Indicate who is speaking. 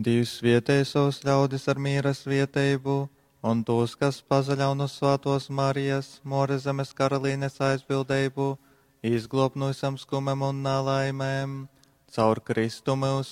Speaker 1: Dievs vietēsos ļaudis ar mīras vietējumu, un tos, kas pazaļaun uz svētos Marijas, more zemes karalīnes aizbildējumu, izglob no visam skumam un nelaimēm, caur Kristu mūsu